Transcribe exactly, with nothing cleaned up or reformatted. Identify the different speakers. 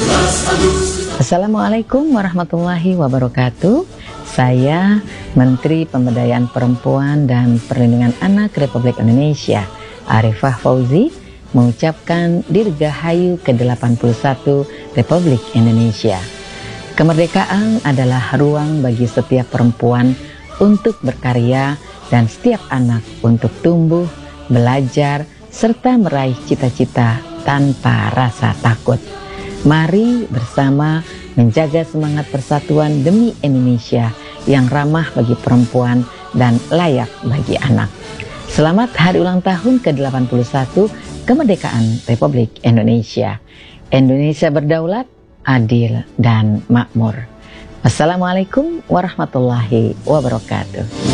Speaker 1: Assalamualaikum warahmatullahi wabarakatuh. Saya Menteri Pemberdayaan Perempuan dan Perlindungan Anak Republik Indonesia, Arifah Fauzi, mengucapkan Dirgahayu ke delapan puluh satu Republik Indonesia. Kemerdekaan adalah ruang bagi setiap perempuan untuk berkarya dan setiap anak untuk tumbuh, belajar, serta meraih cita-cita tanpa rasa takut. Mari bersama menjaga semangat persatuan demi Indonesia yang ramah bagi perempuan dan layak bagi anak. Selamat Hari Ulang Tahun ke delapan puluh satu Kemerdekaan Republik Indonesia. Indonesia berdaulat, adil, dan makmur. Wassalamualaikum warahmatullahi wabarakatuh.